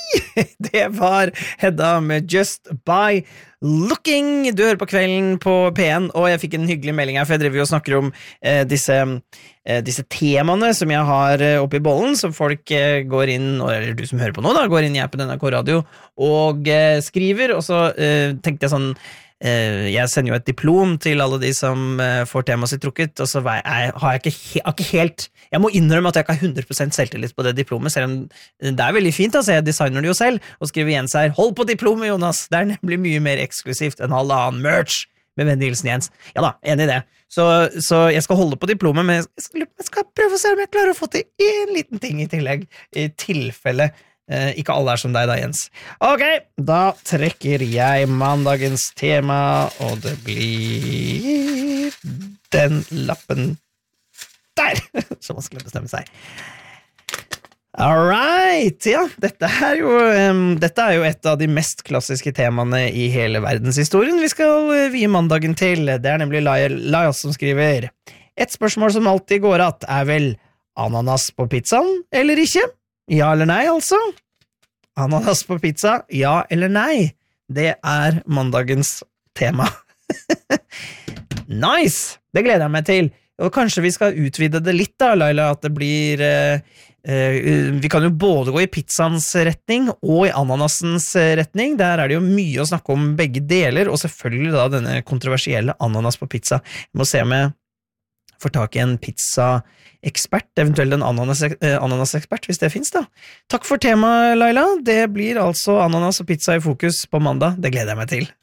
Det var Hedda med Just By Looking. Du hører på Kvelden på P1, og jeg fikk en hyggelig melding her, for jeg driver jo og snakker om disse temaene som jeg har oppe i bollen, som folk går inn, eller du som hører på nå da, går inn i appen NRK Radio og skriver, og så tenkte jeg sånn, jeg sender jo et diplom til alle de som får temaet sitt trukket, og så har jeg ikke helt, jeg må innrømme at jeg ikke har 100% selvtillit på det diplomet, selv om det er veldig fint, altså jeg designer det jo selv, og skriver Jens her, hold på diplomet Jonas, det er nemlig mye mer eksklusivt enn all annen merch med Vende Hilsen Jens. Ja da, enig i det. Så jeg skal holde på diplomet, men jeg skal prøve å se om jeg klarer å få til en liten ting i tillegg, i tilfelle ikke alle som deg da, Jens. Ok, da trekker jeg mandagens tema, og det blir den lappen der, så vanskelig å bestemme seg. Alright, ja, dette er jo et av de mest klassiske temaene i hele verdenshistorien vi skal vie mandagen til. Det er nemlig Laios som skriver. Et spørsmål som alltid går at vel ananas på pizzaen, eller ikke? Ja eller nei, altså? Ananas på pizza, ja eller nei? Det er mandagens tema. Nice! Det gleder jeg meg til. Og kanskje vi skal utvide det litt da, Laila, at det blir... vi kan jo både gå i pizzaens retning og i ananasens retning. Der er det jo mye å snakke om begge deler, og selvfølgelig da denne kontroversielle ananas på pizza. Jeg må se om jeg får tak i en pizzaekspert, eventuelt en ananasekspert, hvis det finnes da. Takk for temaet, Laila. Det blir altså ananas og pizza i fokus på mandag. Det gleder jeg meg til.